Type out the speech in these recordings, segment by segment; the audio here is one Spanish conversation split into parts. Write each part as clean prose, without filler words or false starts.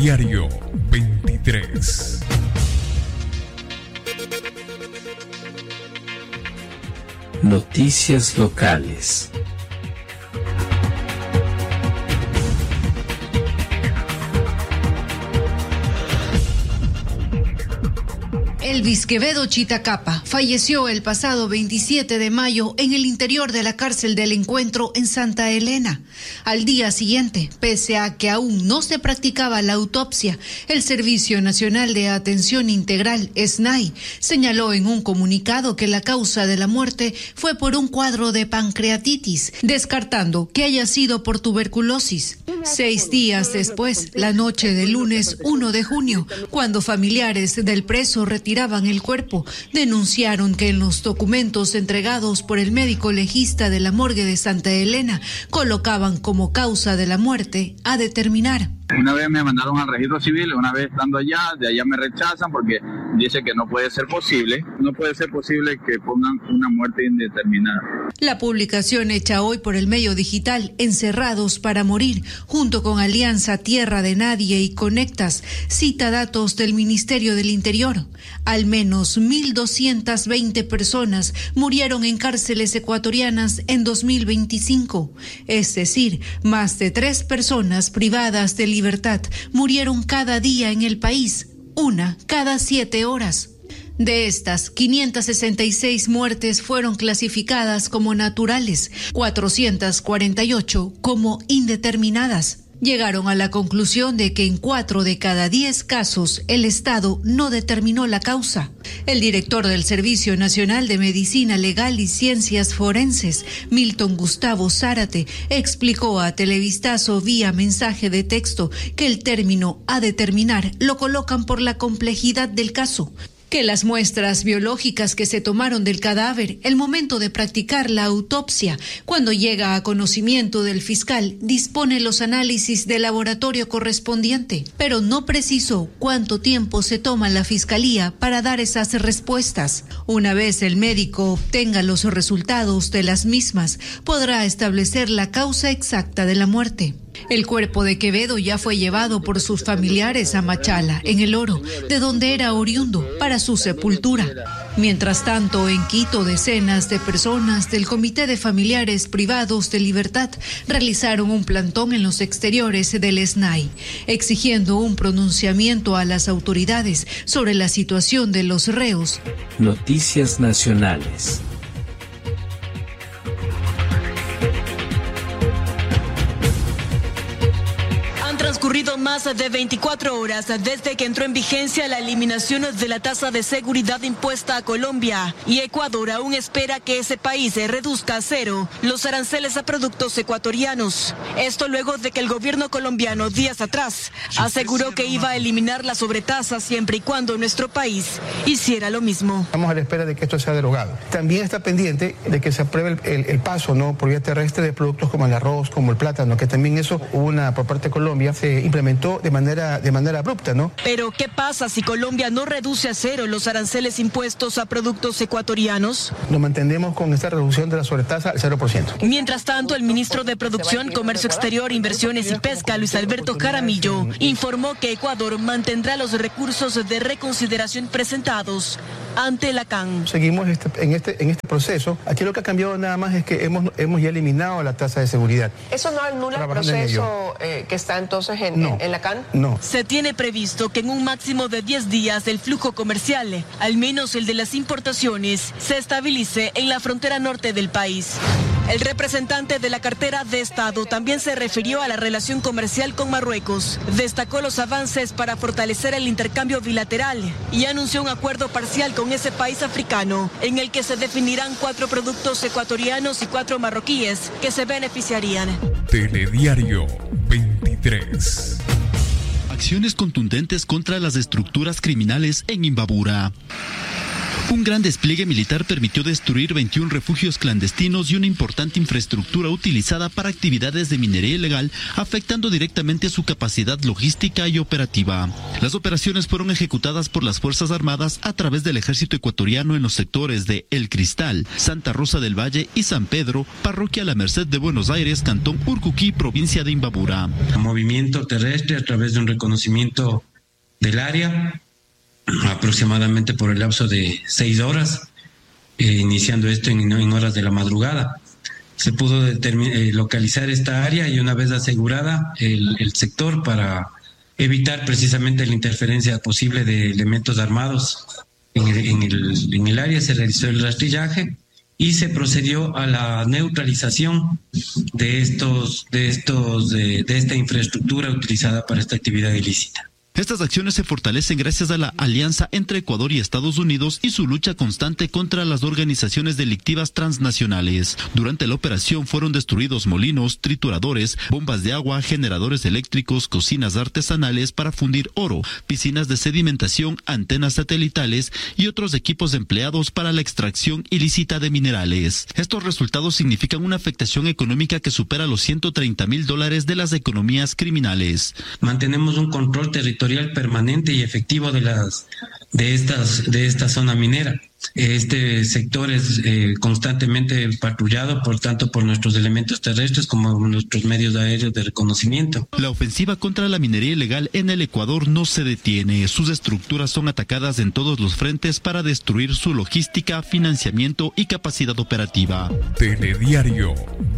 Telediario 23. Noticias locales. Elvis Quevedo Chitacapa falleció el pasado 27 de mayo en el interior de la cárcel del Encuentro en Santa Elena. Al día siguiente, pese a que aún no se practicaba la autopsia, el Servicio Nacional de Atención Integral, SNAI, señaló en un comunicado que la causa de la muerte fue por un cuadro de pancreatitis, descartando que haya sido por tuberculosis. 6 días después, la noche del lunes 1 de junio, cuando familiares del preso retiraban el cuerpo, denunciaron que en los documentos entregados por el médico legista de la morgue de Santa Elena colocaban como causa de la muerte a determinar. Una vez me mandaron al registro civil, una vez estando allá, de allá me rechazan porque dice que no puede ser posible que pongan una muerte indeterminada. La publicación hecha hoy por el medio digital Encerrados para Morir, junto con Alianza Tierra de Nadie y Conectas, cita datos del Ministerio del Interior. Al menos 1.220 personas murieron en cárceles ecuatorianas en 2025, es decir, más de 3 personas privadas de libertad murieron cada día en el país, una cada 7 horas. De estas, 566 muertes fueron clasificadas como naturales, 448 como indeterminadas. Llegaron a la conclusión de que en 4 de cada 10 casos el Estado no determinó la causa. El director del Servicio Nacional de Medicina Legal y Ciencias Forenses, Milton Gustavo Zárate, explicó a Televistazo vía mensaje de texto que el término a determinar lo colocan por la complejidad del caso, que las muestras biológicas que se tomaron del cadáver, el momento de practicar la autopsia, cuando llega a conocimiento del fiscal, dispone los análisis de laboratorio correspondiente, pero no precisó cuánto tiempo se toma la fiscalía para dar esas respuestas. Una vez el médico obtenga los resultados de las mismas, podrá establecer la causa exacta de la muerte. El cuerpo de Quevedo ya fue llevado por sus familiares a Machala, en El Oro, de donde era oriundo, para su sepultura. Mientras tanto, en Quito, decenas de personas del Comité de Familiares Privados de Libertad realizaron un plantón en los exteriores del SNAI, exigiendo un pronunciamiento a las autoridades sobre la situación de los reos. Noticias nacionales. Transcurrido más de 24 horas desde que entró en vigencia la eliminación de la tasa de seguridad impuesta a Colombia, y Ecuador aún espera que ese país reduzca a 0 los aranceles a productos ecuatorianos. Esto luego de que el gobierno colombiano días atrás aseguró que iba a eliminar la sobretasa siempre y cuando nuestro país hiciera lo mismo. Estamos a la espera de que esto sea derogado. También está pendiente de que se apruebe el paso, ¿no?, por vía terrestre de productos como el arroz, como el plátano, que también eso hubo por parte de Colombia, se implementó de manera abrupta, ¿no? Pero ¿qué pasa si Colombia no reduce a 0 los aranceles impuestos a productos ecuatorianos? Nos mantenemos con esta reducción de la sobretasa al 0%. Mientras tanto, el ministro de Producción, Comercio Exterior, Inversiones y Pesca, Luis Alberto Jaramillo, informó que Ecuador mantendrá los recursos de reconsideración presentados ante la CAN. Seguimos en este proceso. Aquí lo que ha cambiado nada más es que hemos ya eliminado la tasa de seguridad. ¿Eso no anula el proceso que está entonces en la CAN? No. Se tiene previsto que en un máximo de 10 días el flujo comercial, al menos el de las importaciones, se estabilice en la frontera norte del país. El representante de la cartera de Estado también se refirió a la relación comercial con Marruecos, destacó los avances para fortalecer el intercambio bilateral y anunció un acuerdo parcial con ese país africano en el que se definirán 4 productos ecuatorianos y 4 marroquíes que se beneficiarían. Telediario 23. Acciones contundentes contra las estructuras criminales en Imbabura. Un gran despliegue militar permitió destruir 21 refugios clandestinos y una importante infraestructura utilizada para actividades de minería ilegal, afectando directamente su capacidad logística y operativa. Las operaciones fueron ejecutadas por las Fuerzas Armadas a través del ejército ecuatoriano en los sectores de El Cristal, Santa Rosa del Valle y San Pedro, parroquia La Merced de Buenos Aires, cantón Urcuquí, provincia de Imbabura. Movimiento terrestre a través de un reconocimiento del área, aproximadamente por el lapso de 6 horas, iniciando esto en horas de la madrugada. Se pudo localizar esta área y una vez asegurada el sector para evitar precisamente la interferencia posible de elementos armados en el área, se realizó el rastrillaje y se procedió a la neutralización de esta infraestructura utilizada para esta actividad ilícita. Estas acciones se fortalecen gracias a la alianza entre Ecuador y Estados Unidos y su lucha constante contra las organizaciones delictivas transnacionales. Durante la operación fueron destruidos molinos, trituradores, bombas de agua, generadores eléctricos, cocinas artesanales para fundir oro, piscinas de sedimentación, antenas satelitales y otros equipos empleados para la extracción ilícita de minerales. Estos resultados significan una afectación económica que supera los $130.000 de las economías criminales. Mantenemos un control territorial permanente y efectivo de esta zona minera. Este sector es constantemente patrullado, tanto por nuestros elementos terrestres como nuestros medios aéreos de reconocimiento. La ofensiva contra la minería ilegal en el Ecuador no se detiene. Sus estructuras son atacadas en todos los frentes para destruir su logística, financiamiento y capacidad operativa. Telediario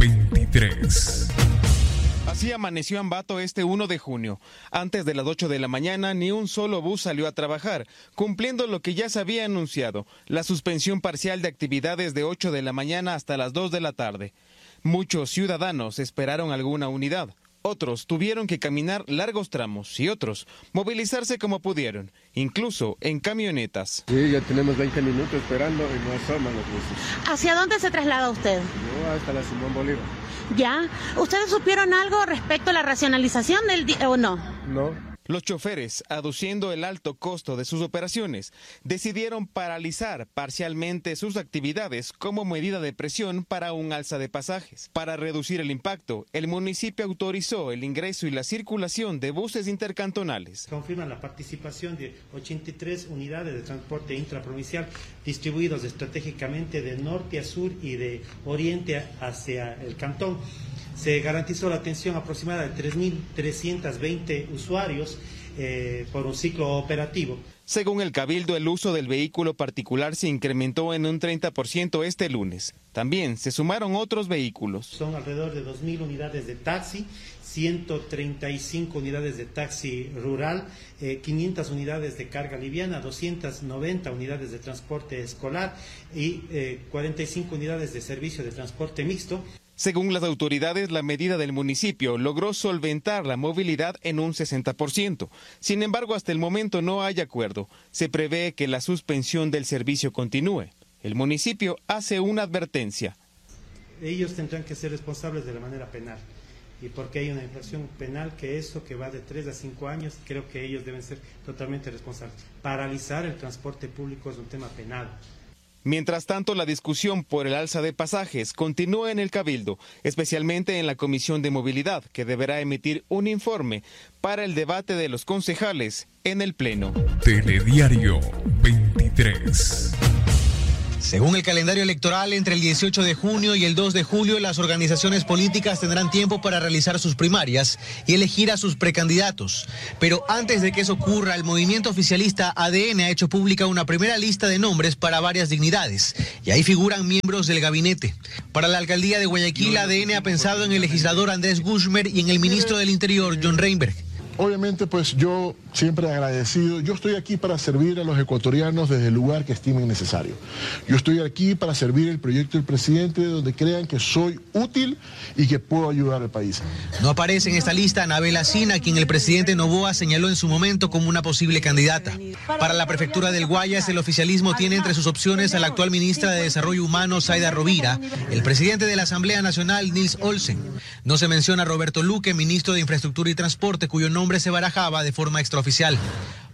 23. Así amaneció Ambato este 1 de junio. Antes de las 8 de la mañana, ni un solo bus salió a trabajar, cumpliendo lo que ya se había anunciado, la suspensión parcial de actividades de 8 de la mañana hasta las 2 de la tarde. Muchos ciudadanos esperaron alguna unidad. Otros tuvieron que caminar largos tramos y otros movilizarse como pudieron, incluso en camionetas. Sí, ya tenemos 20 minutos esperando y no asoman los buses. ¿Hacia dónde se traslada usted? Yo hasta la Simón Bolívar. ¿Ya? ¿Ustedes supieron algo respecto a la racionalización del día o no? No. Los choferes, aduciendo el alto costo de sus operaciones, decidieron paralizar parcialmente sus actividades como medida de presión para un alza de pasajes. Para reducir el impacto, el municipio autorizó el ingreso y la circulación de buses intercantonales. Confirman la participación de 83 unidades de transporte intraprovincial distribuidos estratégicamente de norte a sur y de oriente hacia el cantón. Se garantizó la atención aproximada de 3.320 usuarios por un ciclo operativo. Según el Cabildo, el uso del vehículo particular se incrementó en un 30% este lunes. También se sumaron otros vehículos. Son alrededor de 2.000 unidades de taxi, 135 unidades de taxi rural, 500 unidades de carga liviana, 290 unidades de transporte escolar y 45 unidades de servicio de transporte mixto. Según las autoridades, la medida del municipio logró solventar la movilidad en un 60%. Sin embargo, hasta el momento no hay acuerdo. Se prevé que la suspensión del servicio continúe. El municipio hace una advertencia. Ellos tendrán que ser responsables de la manera penal. Y porque hay una infracción penal que va de 3 a 5 años, creo que ellos deben ser totalmente responsables. Paralizar el transporte público es un tema penal. Mientras tanto, la discusión por el alza de pasajes continúa en el Cabildo, especialmente en la Comisión de Movilidad, que deberá emitir un informe para el debate de los concejales en el Pleno. Telediario 23. Según el calendario electoral, entre el 18 de junio y el 2 de julio, las organizaciones políticas tendrán tiempo para realizar sus primarias y elegir a sus precandidatos. Pero antes de que eso ocurra, el movimiento oficialista ADN ha hecho pública una primera lista de nombres para varias dignidades, y ahí figuran miembros del gabinete. Para la alcaldía de Guayaquil, ADN ha pensado en el legislador Andrés Guzmán y en el ministro del Interior, John Reinberg. Obviamente, pues yo siempre agradecido. Yo estoy aquí para servir a los ecuatorianos desde el lugar que estimen necesario. Yo estoy aquí para servir el proyecto del presidente donde crean que soy útil y que puedo ayudar al país. No aparece en esta lista Anabela Sina, quien el presidente Noboa señaló en su momento como una posible candidata. Para la prefectura del Guayas, el oficialismo tiene entre sus opciones a la actual ministra de Desarrollo Humano, Zaida Rovira, el presidente de la Asamblea Nacional, Nils Olsen. No se menciona a Roberto Luque, ministro de Infraestructura y Transporte, cuyo nombre se barajaba de forma extraoficial.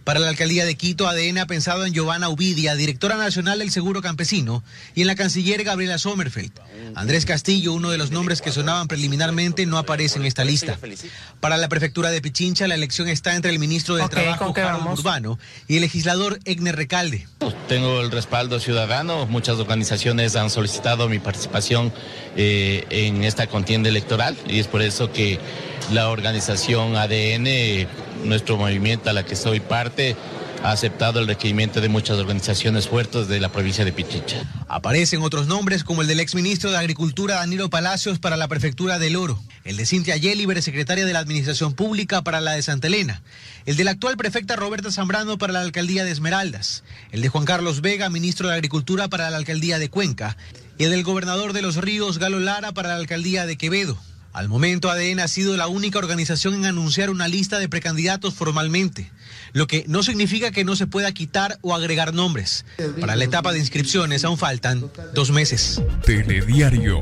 Para la alcaldía de Quito, ADN ha pensado en Giovanna Ubidia, directora nacional del Seguro Campesino, y en la canciller Gabriela Sommerfeld. Andrés Castillo, uno de los nombres que sonaban preliminarmente, no aparece en esta lista. Para la prefectura de Pichincha, la elección está entre el ministro del Trabajo, Harold Urbano, y el legislador Egner Recalde. Tengo el respaldo ciudadano, muchas organizaciones han solicitado mi participación en esta contienda electoral y es por eso que la organización ADN, nuestro movimiento a la que soy parte, ha aceptado el requerimiento de muchas organizaciones fuertes de la provincia de Pichincha. Aparecen otros nombres como el del exministro de Agricultura Danilo Palacios para la prefectura del Oro, el de Cintia Yeliber, secretaria de la Administración Pública para la de Santa Elena, el de la actual prefecta Roberta Zambrano para la alcaldía de Esmeraldas, el de Juan Carlos Vega, ministro de Agricultura para la alcaldía de Cuenca, y el del gobernador de Los Ríos, Galo Lara, para la alcaldía de Quevedo. Al momento, ADN ha sido la única organización en anunciar una lista de precandidatos formalmente, lo que no significa que no se pueda quitar o agregar nombres. Para la etapa de inscripciones aún faltan 2 meses. Telediario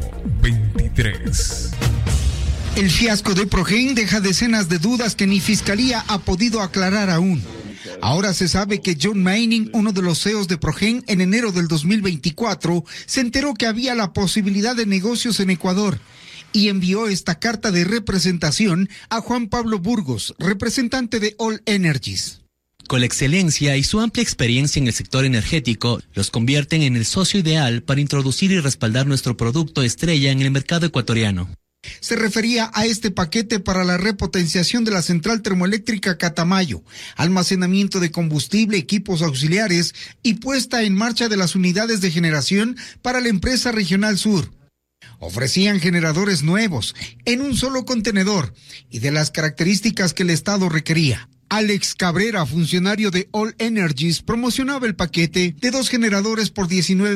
23. El fiasco de Progen deja decenas de dudas que ni Fiscalía ha podido aclarar aún. Ahora se sabe que John Manning, uno de los CEOs de Progen, en enero del 2024, se enteró que había la posibilidad de negocios en Ecuador y envió esta carta de representación a Juan Pablo Burgos, representante de All Energies. Con la excelencia y su amplia experiencia en el sector energético, los convierten en el socio ideal para introducir y respaldar nuestro producto estrella en el mercado ecuatoriano. Se refería a este paquete para la repotenciación de la central termoeléctrica Catamayo, almacenamiento de combustible, equipos auxiliares y puesta en marcha de las unidades de generación para la empresa Regional Sur. Ofrecían generadores nuevos en un solo contenedor y de las características que el Estado requería. Alex Cabrera, funcionario de All Energies, promocionaba el paquete de 2 generadores por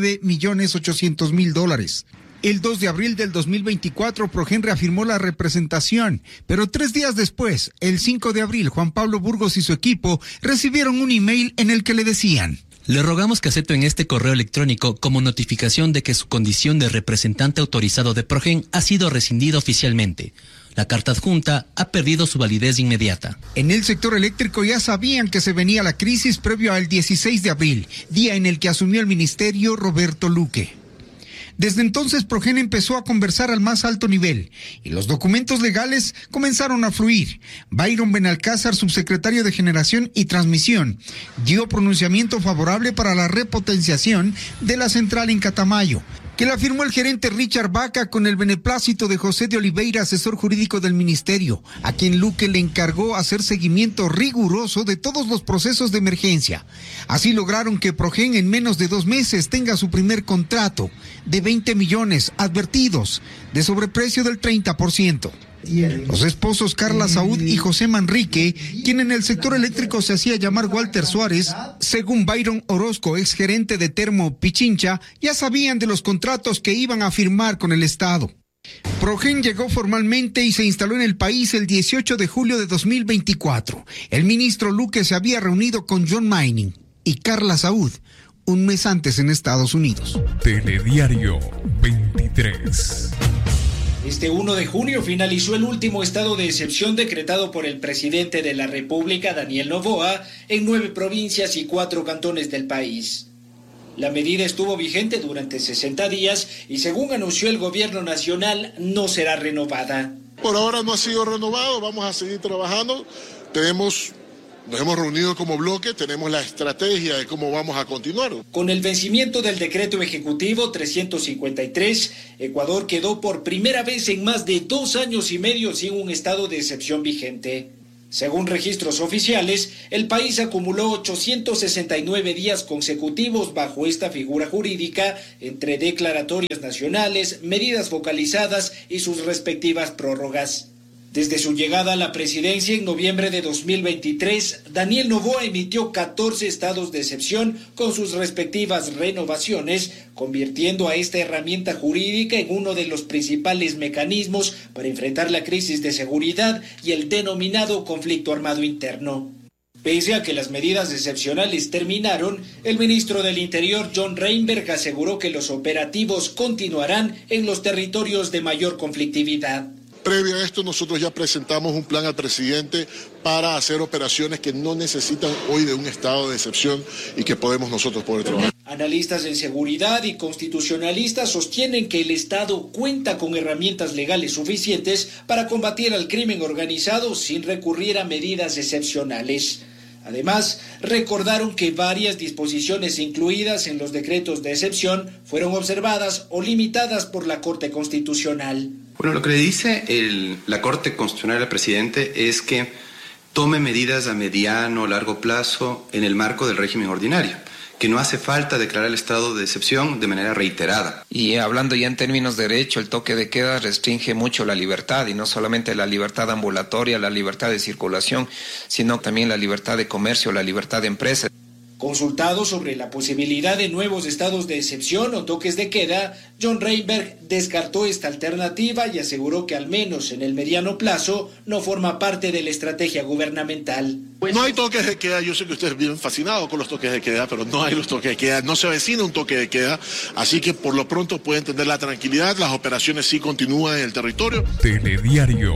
$19.800.000. El 2 de abril del 2024, Progen reafirmó la representación, pero 3 días después, el 5 de abril, Juan Pablo Burgos y su equipo recibieron un email en el que le decían: le rogamos que acepten este correo electrónico como notificación de que su condición de representante autorizado de Progen ha sido rescindida oficialmente. La carta adjunta ha perdido su validez inmediata. En el sector eléctrico ya sabían que se venía la crisis previo al 16 de abril, día en el que asumió el ministerio Roberto Luque. Desde entonces, Progen empezó a conversar al más alto nivel y los documentos legales comenzaron a fluir. Byron Benalcázar, subsecretario de Generación y Transmisión, dio pronunciamiento favorable para la repotenciación de la central en Catamayo, que la firmó el gerente Richard Vaca con el beneplácito de José de Oliveira, asesor jurídico del ministerio, a quien Luque le encargó hacer seguimiento riguroso de todos los procesos de emergencia. Así lograron que Progen en menos de 2 meses tenga su primer contrato de 20 millones advertidos de sobreprecio del 30%. Los esposos Carla Saúd y José Manrique, quien en el sector eléctrico se hacía llamar Walter Suárez, según Byron Orozco, exgerente de Termo Pichincha, ya sabían de los contratos que iban a firmar con el Estado. Progen llegó formalmente y se instaló en el país el 18 de julio de 2024. El ministro Luque se había reunido con John Manning y Carla Saúd un mes antes en Estados Unidos. Telediario 23. Este 1 de junio finalizó el último estado de excepción decretado por el presidente de la República, Daniel Noboa, en 9 provincias y 4 cantones del país. La medida estuvo vigente durante 60 días y, según anunció el gobierno nacional, no será renovada. Por ahora no ha sido renovado, vamos a seguir trabajando. Nos hemos reunido como bloque, tenemos la estrategia de cómo vamos a continuar. Con el vencimiento del decreto ejecutivo 353, Ecuador quedó por primera vez en más de 2 años y medio sin un estado de excepción vigente. Según registros oficiales, el país acumuló 869 días consecutivos bajo esta figura jurídica, entre declaratorias nacionales, medidas focalizadas y sus respectivas prórrogas. Desde su llegada a la presidencia en noviembre de 2023, Daniel Noboa emitió 14 estados de excepción con sus respectivas renovaciones, convirtiendo a esta herramienta jurídica en uno de los principales mecanismos para enfrentar la crisis de seguridad y el denominado conflicto armado interno. Pese a que las medidas excepcionales terminaron, el ministro del Interior, John Reinberg, aseguró que los operativos continuarán en los territorios de mayor conflictividad. Previo a esto, nosotros ya presentamos un plan al presidente para hacer operaciones que no necesitan hoy de un estado de excepción y que podemos nosotros poder trabajar. Analistas en seguridad y constitucionalistas sostienen que el Estado cuenta con herramientas legales suficientes para combatir al crimen organizado sin recurrir a medidas excepcionales. Además, recordaron que varias disposiciones incluidas en los decretos de excepción fueron observadas o limitadas por la Corte Constitucional. Bueno, lo que le dice la Corte Constitucional al presidente es que tome medidas a mediano o largo plazo en el marco del régimen ordinario, que no hace falta declarar el estado de excepción de manera reiterada. Y hablando ya en términos de derecho, el toque de queda restringe mucho la libertad, y no solamente la libertad ambulatoria, la libertad de circulación, sino también la libertad de comercio, la libertad de empresa. Consultado sobre la posibilidad de nuevos estados de excepción o toques de queda, John Reinberg descartó esta alternativa y aseguró que al menos en el mediano plazo no forma parte de la estrategia gubernamental. No hay toques de queda, yo sé que ustedes viven fascinados con los toques de queda, pero no hay los toques de queda, no se avecina un toque de queda, así que por lo pronto pueden tener la tranquilidad, las operaciones sí continúan en el territorio. Telediario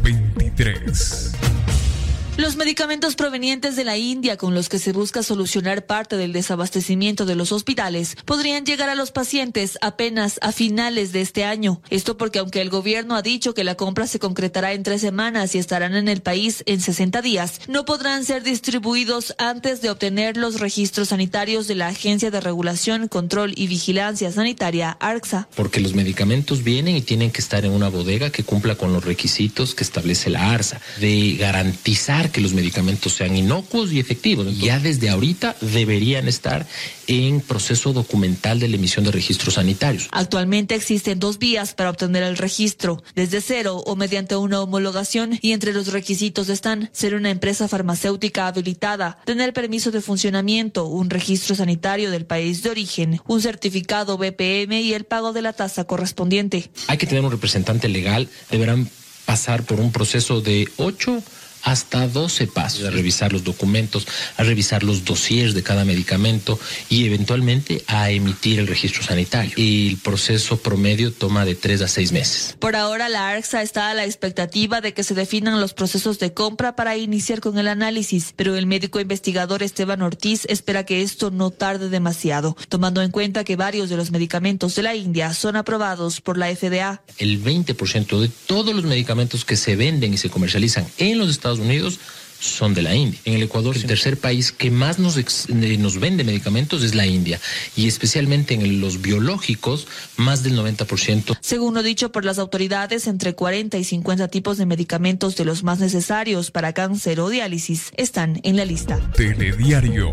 23. Los medicamentos provenientes de la India con los que se busca solucionar parte del desabastecimiento de los hospitales podrían llegar a los pacientes apenas a finales de este año. Esto porque aunque el gobierno ha dicho que la compra se concretará en 3 semanas y estarán en el país en 60 días, no podrán ser distribuidos antes de obtener los registros sanitarios de la Agencia de Regulación, Control y Vigilancia Sanitaria, ARCSA. Porque los medicamentos vienen y tienen que estar en una bodega que cumpla con los requisitos que establece la ARCSA, de garantizar que los medicamentos sean inocuos y efectivos. Entonces, ya desde ahorita deberían estar en proceso documental de la emisión de registros sanitarios. Actualmente existen 2 vías para obtener el registro, desde cero o mediante una homologación, y entre los requisitos están ser una empresa farmacéutica habilitada, tener permiso de funcionamiento, un registro sanitario del país de origen, un certificado BPM y el pago de la tasa correspondiente. Hay que tener un representante legal, deberán pasar por un proceso de 8 hasta 12 pasos, a revisar los documentos, a revisar los dossiers de cada medicamento y eventualmente a emitir el registro sanitario. Y el proceso promedio toma de 3 a 6 meses. Por ahora, la ARCSA está a la expectativa de que se definan los procesos de compra para iniciar con el análisis, pero el médico investigador Esteban Ortiz espera que esto no tarde demasiado, tomando en cuenta que varios de los medicamentos de la India son aprobados por la FDA. El 20% de todos los medicamentos que se venden y se comercializan en los Estados Unidos son de la India. En el Ecuador, el tercer país que más nos vende medicamentos es la India, y especialmente en los biológicos, más del 90%. Según lo dicho por las autoridades, entre 40 y 50 tipos de medicamentos de los más necesarios para cáncer o diálisis están en la lista. Telediario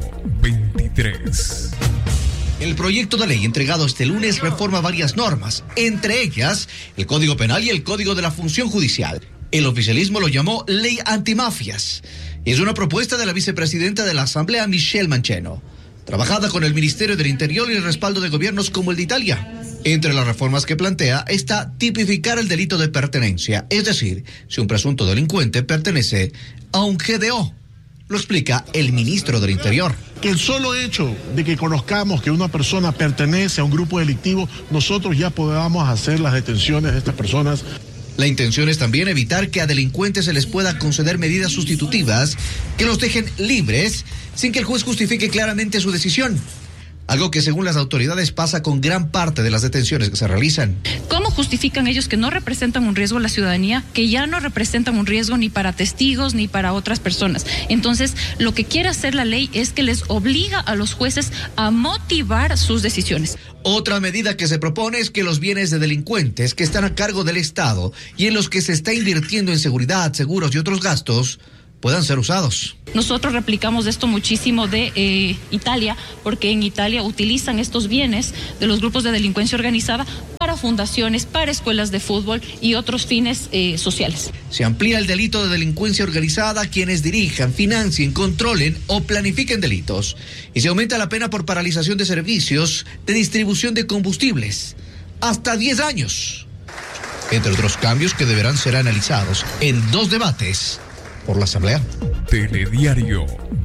23. El proyecto de ley entregado este lunes reforma varias normas, entre ellas el Código Penal y el Código de la Función Judicial. El oficialismo lo llamó Ley Antimafias. Es una propuesta de la vicepresidenta de la Asamblea, Michelle Mancheno, trabajada con el Ministerio del Interior y el respaldo de gobiernos como el de Italia. Entre las reformas que plantea está tipificar el delito de pertenencia, es decir, si un presunto delincuente pertenece a un GDO. Lo explica el ministro del Interior. Que el solo hecho de que conozcamos que una persona pertenece a un grupo delictivo, nosotros ya podamos hacer las detenciones de estas personas. La intención es también evitar que a delincuentes se les pueda conceder medidas sustitutivas que los dejen libres sin que el juez justifique claramente su decisión. Algo que según las autoridades pasa con gran parte de las detenciones que se realizan. ¿Cómo justifican ellos que no representan un riesgo a la ciudadanía, que ya no representan un riesgo ni para testigos ni para otras personas? Entonces, lo que quiere hacer la ley es que les obliga a los jueces a motivar sus decisiones. Otra medida que se propone es que los bienes de delincuentes que están a cargo del Estado y en los que se está invirtiendo en seguridad, seguros y otros gastos puedan ser usados. Nosotros replicamos esto muchísimo de Italia, porque en Italia utilizan estos bienes de los grupos de delincuencia organizada para fundaciones, para escuelas de fútbol y otros fines sociales. Se amplía el delito de delincuencia organizada a quienes dirijan, financien, controlen o planifiquen delitos. Y se aumenta la pena por paralización de servicios de distribución de combustibles hasta 10 años. Entre otros cambios que deberán ser analizados en 2 debates por la Asamblea. Telediario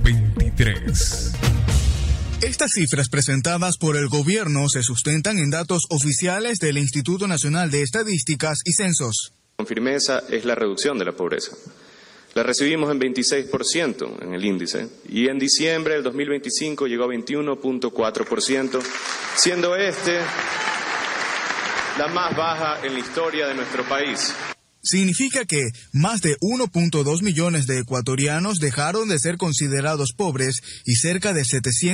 23. Estas cifras presentadas por el gobierno se sustentan en datos oficiales del Instituto Nacional de Estadísticas y Censos. con firmeza es la reducción de la pobreza. La recibimos en 26% en el índice y en diciembre del 2025 llegó a 21.4%, siendo la más baja en la historia de nuestro país. Significa que más de 1.2 millones de ecuatorianos dejaron de ser considerados pobres y cerca de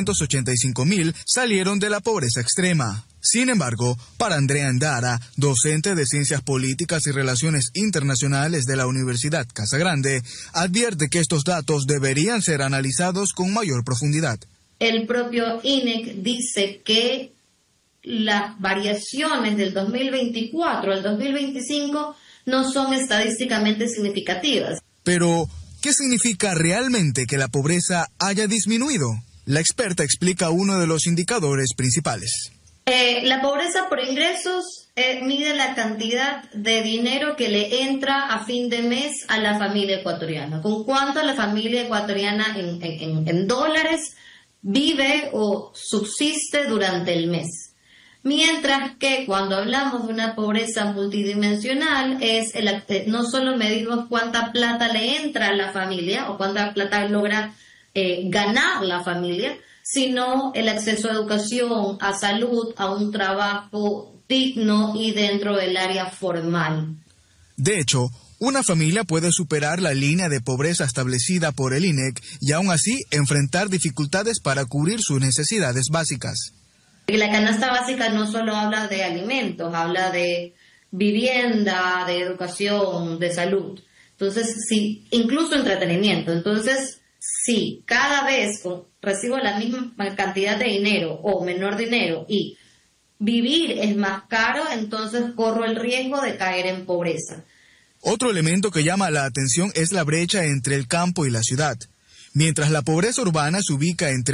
785,000 salieron de la pobreza extrema. Sin embargo, para Andrea Andara, docente de Ciencias Políticas y Relaciones Internacionales de la Universidad Casa Grande, advierte que estos datos deberían ser analizados con mayor profundidad. El propio INEC dice que las variaciones del 2024 al 2025 no son estadísticamente significativas. Pero, ¿qué significa realmente que la pobreza haya disminuido? La experta explica uno de los indicadores principales. La pobreza por ingresos mide la cantidad de dinero que le entra a fin de mes a la familia ecuatoriana. ¿Con cuánto la familia ecuatoriana en dólares vive o subsiste durante el mes? Mientras que cuando hablamos de una pobreza multidimensional, no solo medimos cuánta plata le entra a la familia o cuánta plata logra ganar la familia, sino el acceso a educación, a salud, a un trabajo digno y dentro del área formal. De hecho, una familia puede superar la línea de pobreza establecida por el INEC y aún así enfrentar dificultades para cubrir sus necesidades básicas. Y la canasta básica no solo habla de alimentos, habla de vivienda, de educación, de salud. Entonces, sí, incluso entretenimiento. Entonces, si cada vez recibo la misma cantidad de dinero o menor dinero y vivir es más caro, entonces corro el riesgo de caer en pobreza. Otro elemento que llama la atención es la brecha entre el campo y la ciudad. Mientras la pobreza urbana se ubica en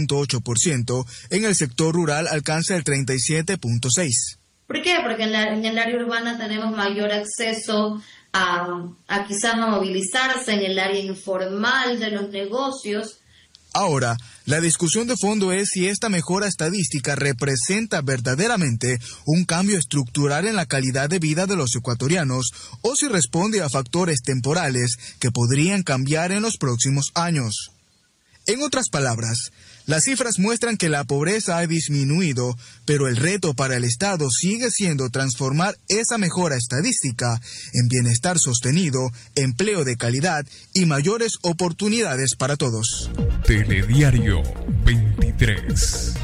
13.8%, en el sector rural alcanza el 37.6%. ¿Por qué? Porque en el área urbana tenemos mayor acceso a quizás a movilizarse en el área informal de los negocios. Ahora, la discusión de fondo es si esta mejora estadística representa verdaderamente un cambio estructural en la calidad de vida de los ecuatorianos o si responde a factores temporales que podrían cambiar en los próximos años. En otras palabras, las cifras muestran que la pobreza ha disminuido, pero el reto para el Estado sigue siendo transformar esa mejora estadística en bienestar sostenido, empleo de calidad y mayores oportunidades para todos. Telediario 23.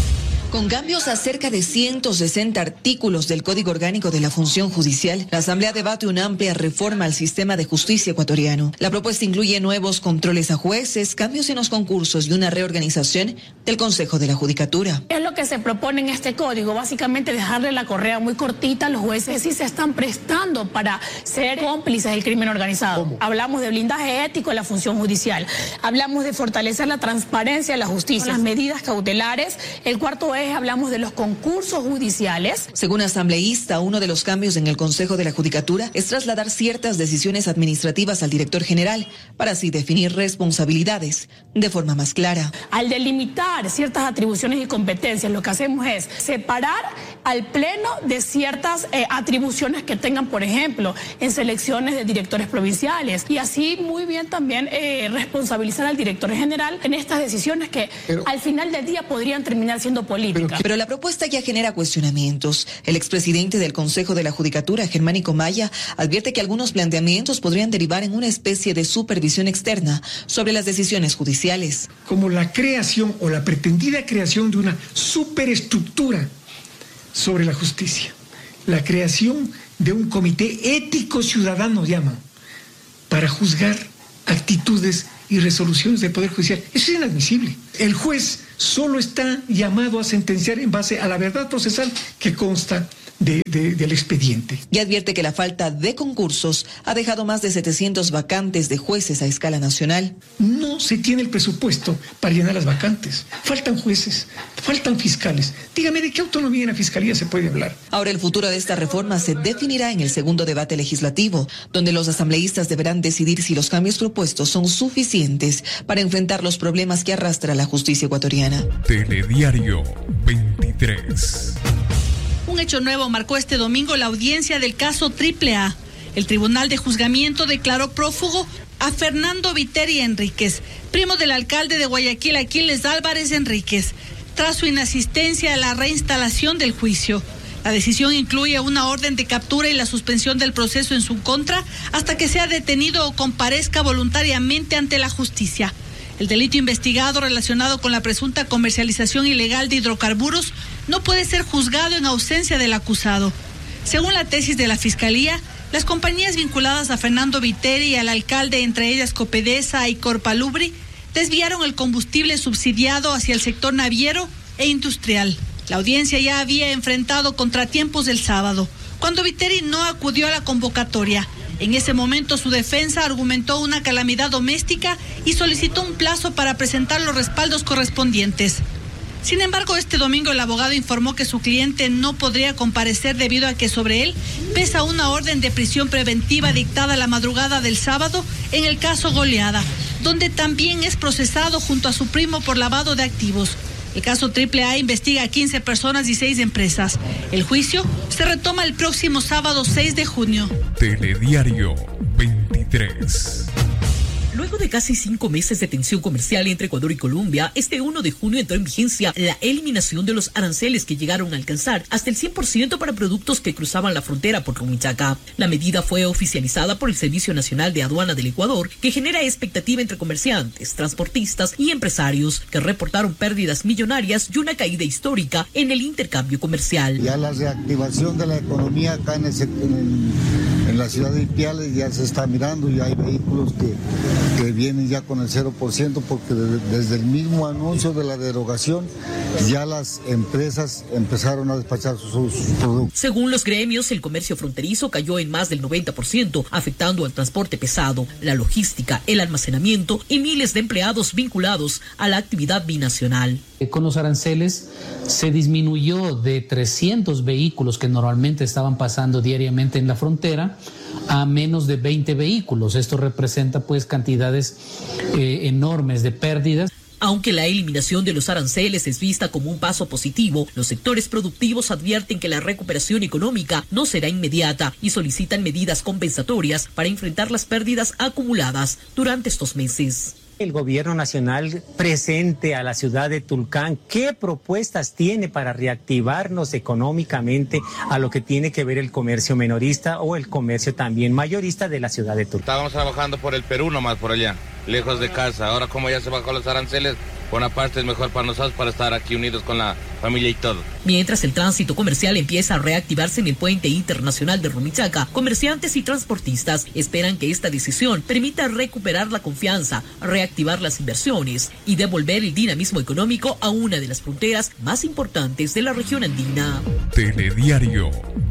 Con cambios a cerca de 160 artículos del Código Orgánico de la Función Judicial, la Asamblea debate una amplia reforma al sistema de justicia ecuatoriano. La propuesta incluye nuevos controles a jueces, cambios en los concursos y una reorganización del Consejo de la Judicatura. Es lo que se propone en este código, básicamente dejarle la correa muy cortita a los jueces y se están prestando para ser cómplices del crimen organizado. ¿Cómo? Hablamos de blindaje ético de la función judicial, hablamos de fortalecer la transparencia de la justicia, las medidas cautelares, el cuarto es hablamos de los concursos judiciales. Según asambleísta, uno de los cambios en el Consejo de la Judicatura es trasladar ciertas decisiones administrativas al director general para así definir responsabilidades de forma más clara. Al delimitar ciertas atribuciones y competencias, lo que hacemos es separar al Pleno de ciertas atribuciones que tengan, por ejemplo, en selecciones de directores provinciales y así muy bien también responsabilizar al director general en estas decisiones que al final del día podrían terminar siendo políticas. Pero la propuesta ya genera cuestionamientos. El expresidente del Consejo de la Judicatura, Germánico Maya, advierte que algunos planteamientos podrían derivar en una especie de supervisión externa sobre las decisiones judiciales. Como la creación o la pretendida creación de una superestructura sobre la justicia. La creación de un comité ético ciudadano, llaman, para juzgar actitudes y resoluciones del Poder Judicial. Eso es inadmisible. El juez solo está llamado a sentenciar en base a la verdad procesal que consta del expediente. Y advierte que la falta de concursos ha dejado más de 700 vacantes de jueces a escala nacional. No se tiene el presupuesto para llenar las vacantes. Faltan jueces, faltan fiscales. Dígame, ¿de qué autonomía en la fiscalía se puede hablar? Ahora el futuro de esta reforma se definirá en el segundo debate legislativo, donde los asambleístas deberán decidir si los cambios propuestos son suficientes para enfrentar los problemas que arrastra la justicia ecuatoriana. Telediario 23. Un hecho nuevo marcó este domingo la audiencia del caso AAA. El Tribunal de Juzgamiento declaró prófugo a Fernando Viteri Enríquez, primo del alcalde de Guayaquil, Aquiles Álvarez Enríquez, tras su inasistencia a la reinstalación del juicio. La decisión incluye una orden de captura y la suspensión del proceso en su contra hasta que sea detenido o comparezca voluntariamente ante la justicia. El delito investigado relacionado con la presunta comercialización ilegal de hidrocarburos no puede ser juzgado en ausencia del acusado. Según la tesis de la Fiscalía, las compañías vinculadas a Fernando Viteri y al alcalde, entre ellas Copedesa y Corpalubri, desviaron el combustible subsidiado hacia el sector naviero e industrial. La audiencia ya había enfrentado contratiempos el sábado, cuando Viteri no acudió a la convocatoria. En ese momento su defensa argumentó una calamidad doméstica y solicitó un plazo para presentar los respaldos correspondientes. Sin embargo, este domingo el abogado informó que su cliente no podría comparecer debido a que sobre él pesa una orden de prisión preventiva dictada la madrugada del sábado en el caso Goleada, donde también es procesado junto a su primo por lavado de activos. El caso AAA investiga a 15 personas y 6 empresas. El juicio se retoma el próximo sábado 6 de junio. Telediario 23. Luego de casi 5 meses de tensión comercial entre Ecuador y Colombia, este 1 de junio entró en vigencia la eliminación de los aranceles que llegaron a alcanzar hasta el 100% para productos que cruzaban la frontera por Rumichaca. La medida fue oficializada por el Servicio Nacional de Aduana del Ecuador, que genera expectativa entre comerciantes, transportistas y empresarios que reportaron pérdidas millonarias y una caída histórica en el intercambio comercial. Ya la reactivación de la economía acá en la ciudad de Ipiales ya se está mirando y hay vehículos que vienen ya con el 0% porque desde el mismo anuncio de la derogación ya las empresas empezaron a despachar sus productos. Según los gremios, el comercio fronterizo cayó en más del 90%, afectando al transporte pesado, la logística, el almacenamiento y miles de empleados vinculados a la actividad binacional. Con los aranceles se disminuyó de 300 vehículos que normalmente estaban pasando diariamente en la frontera a menos de 20 vehículos. Esto representa pues cantidades enormes de pérdidas. Aunque la eliminación de los aranceles es vista como un paso positivo, los sectores productivos advierten que la recuperación económica no será inmediata y solicitan medidas compensatorias para enfrentar las pérdidas acumuladas durante estos meses. El gobierno nacional presente a la ciudad de Tulcán, ¿qué propuestas tiene para reactivarnos económicamente a lo que tiene que ver el comercio minorista o el comercio también mayorista de la ciudad de Tulcán? Estábamos trabajando por el Perú nomás por allá, lejos de casa. Ahora como ya se bajó los aranceles, por una parte es mejor para nosotros para estar aquí unidos con la familia y todo. Mientras el tránsito comercial empieza a reactivarse en el puente internacional de Rumichaca, comerciantes y transportistas esperan que esta decisión permita recuperar la confianza, reactivar las inversiones y devolver el dinamismo económico a una de las fronteras más importantes de la región andina. Telediario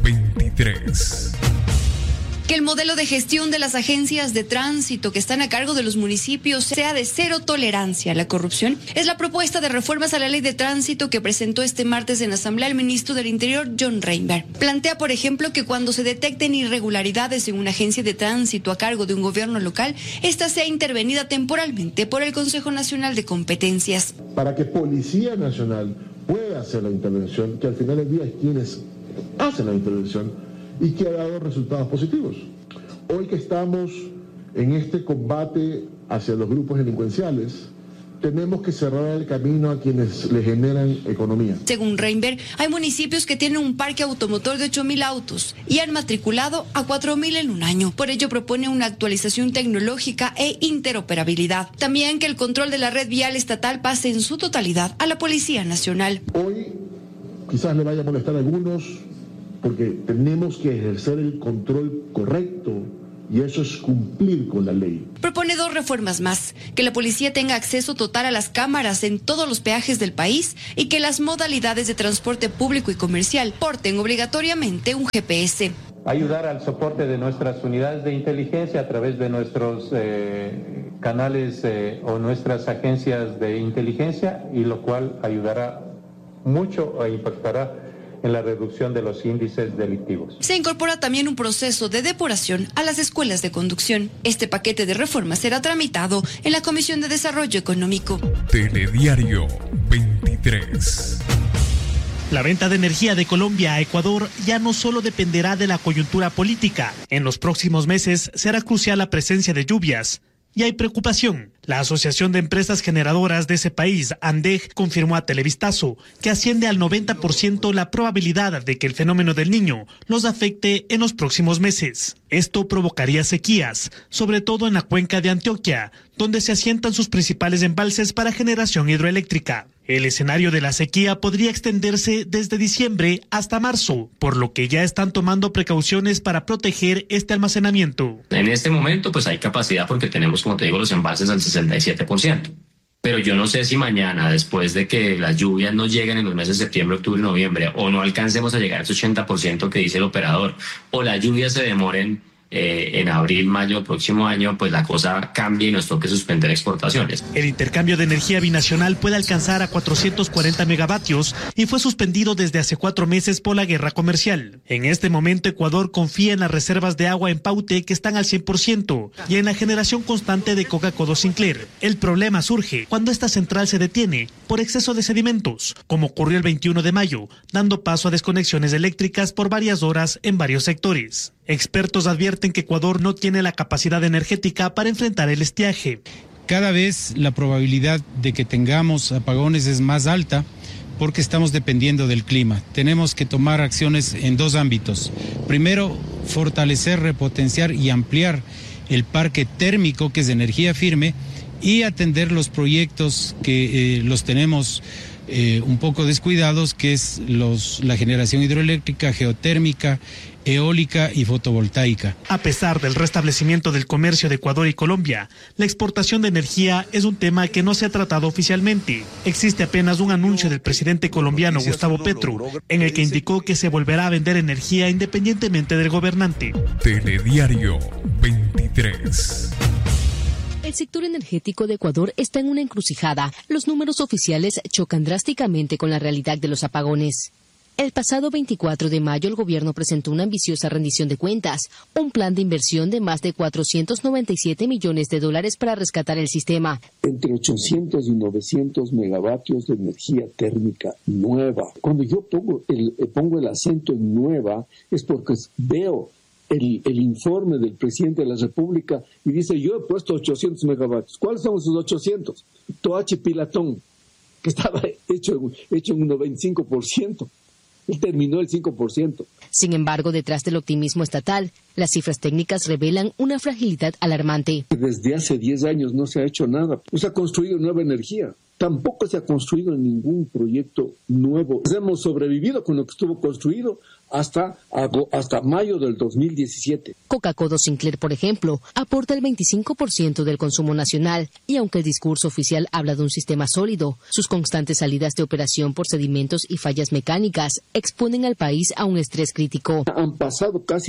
23. Que el modelo de gestión de las agencias de tránsito que están a cargo de los municipios sea de cero tolerancia a la corrupción es la propuesta de reformas a la ley de tránsito que presentó este martes en Asamblea el ministro del Interior, John Reinberg. Plantea, por ejemplo, que cuando se detecten irregularidades en una agencia de tránsito a cargo de un gobierno local, esta sea intervenida temporalmente por el Consejo Nacional de Competencias. Para que Policía Nacional pueda hacer la intervención, que al final del día es quienes hacen la intervención, y que ha dado resultados positivos. Hoy que estamos en este combate hacia los grupos delincuenciales, tenemos que cerrar el camino a quienes le generan economía. Según Reinberg, hay municipios que tienen un parque automotor de 8.000 autos y han matriculado a 4.000 en un año. Por ello propone una actualización tecnológica e interoperabilidad. También que el control de la red vial estatal pase en su totalidad a la Policía Nacional. Hoy quizás le vaya a molestar a algunos, porque tenemos que ejercer el control correcto y eso es cumplir con la ley. Propone 2 reformas más: que la policía tenga acceso total a las cámaras en todos los peajes del país y que las modalidades de transporte público y comercial porten obligatoriamente un GPS. Ayudar al soporte de nuestras unidades de inteligencia a través de nuestros canales o nuestras agencias de inteligencia, y lo cual ayudará mucho e impactará en la reducción de los índices delictivos. Se incorpora también un proceso de depuración a las escuelas de conducción. Este paquete de reformas será tramitado en la Comisión de Desarrollo Económico. Telediario 23. La venta de energía de Colombia a Ecuador ya no solo dependerá de la coyuntura política. En los próximos meses será crucial la presencia de lluvias. Y hay preocupación. La Asociación de Empresas Generadoras de ese país, ANDEG, confirmó a Televistazo que asciende al 90% la probabilidad de que el fenómeno del Niño los afecte en los próximos meses. Esto provocaría sequías, sobre todo en la cuenca de Antioquia, donde se asientan sus principales embalses para generación hidroeléctrica. El escenario de la sequía podría extenderse desde diciembre hasta marzo, por lo que ya están tomando precauciones para proteger este almacenamiento. En este momento pues hay capacidad porque tenemos, como te digo, los embalses al 67%. Pero yo no sé si mañana, después de que las lluvias no lleguen en los meses de septiembre, octubre y noviembre, o no alcancemos a llegar a ese 80% que dice el operador, o las lluvias se demoren en abril, mayo del próximo año, pues la cosa cambia y nos toque suspender exportaciones. El intercambio de energía binacional puede alcanzar a 440 megavatios y fue suspendido desde hace 4 meses por la guerra comercial. En este momento Ecuador confía en las reservas de agua en Paute que están al 100% y en la generación constante de Coca-Cola Sinclair. El problema surge cuando esta central se detiene por exceso de sedimentos, como ocurrió el 21 de mayo, dando paso a desconexiones eléctricas por varias horas en varios sectores. Expertos advierten que Ecuador no tiene la capacidad energética para enfrentar el estiaje. Cada vez la probabilidad de que tengamos apagones es más alta porque estamos dependiendo del clima. Tenemos que tomar acciones en 2 ámbitos. Primero, fortalecer, repotenciar y ampliar el parque térmico, que es de energía firme, y atender los proyectos que los tenemos un poco descuidados, que es la generación hidroeléctrica, geotérmica, eólica y fotovoltaica. A pesar del restablecimiento del comercio de Ecuador y Colombia, la exportación de energía es un tema que no se ha tratado oficialmente. Existe apenas un anuncio del presidente colombiano Gustavo Petro, en el que indicó que se volverá a vender energía independientemente del gobernante. Telediario 23. El sector energético de Ecuador está en una encrucijada. Los números oficiales chocan drásticamente con la realidad de los apagones. El pasado 24 de mayo el gobierno presentó una ambiciosa rendición de cuentas, un plan de inversión de más de $497 millones para rescatar el sistema. Entre 800 y 900 megavatios de energía térmica nueva. Cuando yo pongo el acento en nueva es porque veo el informe del presidente de la República y dice, yo he puesto 800 megavatios. ¿Cuáles son esos 800? Toachi Pilatón, que estaba hecho en un 95%. Él terminó el 5%. Sin embargo, detrás del optimismo estatal, las cifras técnicas revelan una fragilidad alarmante. Desde hace 10 años no se ha hecho nada. No se ha construido nueva energía. Tampoco se ha construido ningún proyecto nuevo. Hemos sobrevivido con lo que estuvo construido hasta mayo del 2017. Coca-Cola Sinclair, por ejemplo, aporta el 25% del consumo nacional y aunque el discurso oficial habla de un sistema sólido, sus constantes salidas de operación por sedimentos y fallas mecánicas exponen al país a un estrés crítico. Han pasado casi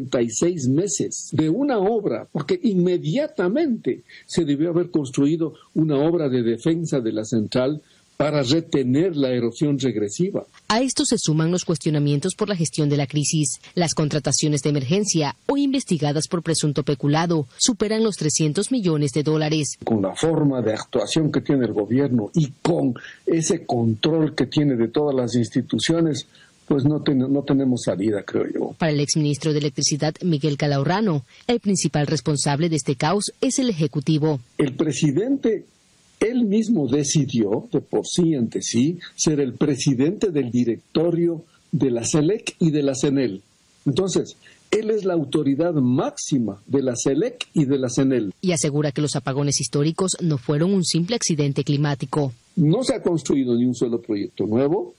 76 meses de una obra, porque inmediatamente se debió haber construido una obra de defensa de la central para retener la erosión regresiva. A esto se suman los cuestionamientos por la gestión de la crisis. Las contrataciones de emergencia, hoy investigadas por presunto peculado, superan los $300 millones. Con la forma de actuación que tiene el gobierno y con ese control que tiene de todas las instituciones, pues no tenemos salida, creo yo. Para el exministro de Electricidad, Miguel Calahorrano, el principal responsable de este caos es el Ejecutivo. El presidente él mismo decidió, de por sí ante sí, ser el presidente del directorio de la SELEC y de la CENEL. Entonces, él es la autoridad máxima de la SELEC y de la CENEL. Y asegura que los apagones históricos no fueron un simple accidente climático. No se ha construido ni un solo proyecto nuevo.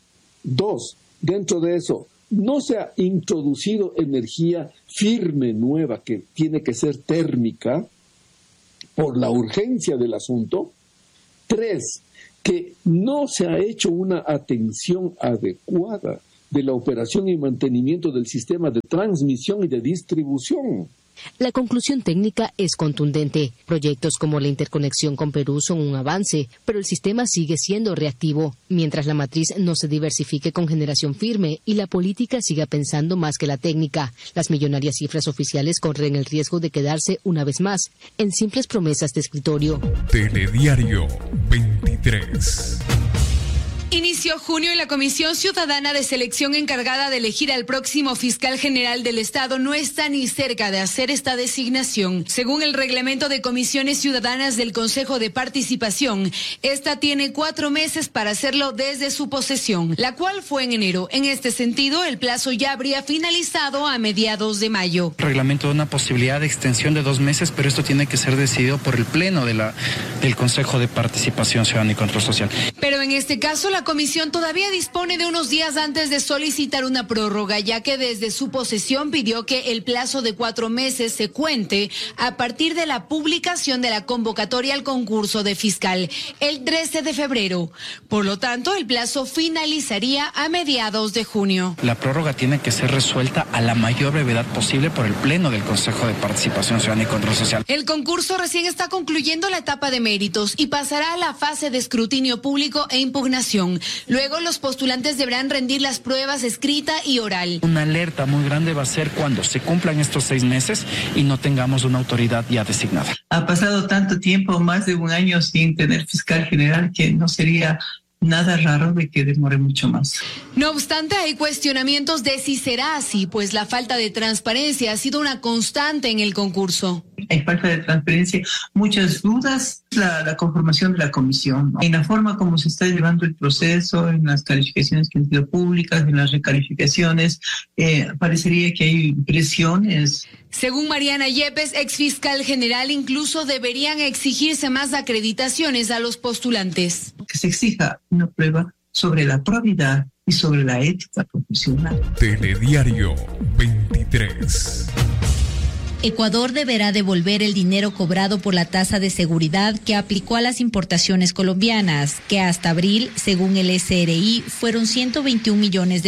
2, dentro de eso, no se ha introducido energía firme nueva que tiene que ser térmica por la urgencia del asunto. 3, que no se ha hecho una atención adecuada de la operación y mantenimiento del sistema de transmisión y de distribución. La conclusión técnica es contundente. Proyectos como la interconexión con Perú son un avance, pero el sistema sigue siendo reactivo. Mientras la matriz no se diversifique con generación firme y la política siga pensando más que la técnica, las millonarias cifras oficiales corren el riesgo de quedarse, una vez más, en simples promesas de escritorio. Telediario 23. Inició junio y la Comisión Ciudadana de Selección encargada de elegir al próximo fiscal general del Estado no está ni cerca de hacer esta designación. Según el reglamento de comisiones ciudadanas del Consejo de Participación, esta tiene 4 meses para hacerlo desde su posesión, la cual fue en enero. En este sentido, el plazo ya habría finalizado a mediados de mayo. El reglamento da una posibilidad de extensión de 2 meses, pero esto tiene que ser decidido por el Pleno del Consejo de Participación Ciudadana y Control Social. Pero en este caso, la comisión todavía dispone de unos días antes de solicitar una prórroga, ya que desde su posesión pidió que el plazo de 4 meses se cuente a partir de la publicación de la convocatoria al concurso de fiscal el 13 de febrero. Por lo tanto, el plazo finalizaría a mediados de junio. La prórroga tiene que ser resuelta a la mayor brevedad posible por el Pleno del Consejo de Participación Ciudadana y Control Social. El concurso recién está concluyendo la etapa de méritos y pasará a la fase de escrutinio público e impugnación. Luego los postulantes deberán rendir las pruebas escrita y oral. Una alerta muy grande va a ser cuando se cumplan estos 6 meses y no tengamos una autoridad ya designada. Ha pasado tanto tiempo, más de 1 año sin tener fiscal general, que no sería nada raro de que demore mucho más. No obstante, hay cuestionamientos de si será así, pues la falta de transparencia ha sido una constante en el concurso. Hay falta de transparencia, muchas dudas, la conformación de la comisión, ¿no? En la forma como se está llevando el proceso, en las calificaciones que han sido públicas, en las recalificaciones, parecería que hay presiones. Según Mariana Yepes, exfiscal general, incluso deberían exigirse más acreditaciones a los postulantes. Que se exija una prueba sobre la probidad y sobre la ética profesional. Telediario 23. Ecuador deberá devolver el dinero cobrado por la tasa de seguridad que aplicó a las importaciones colombianas, que hasta abril, según el SRI, fueron $121 millones.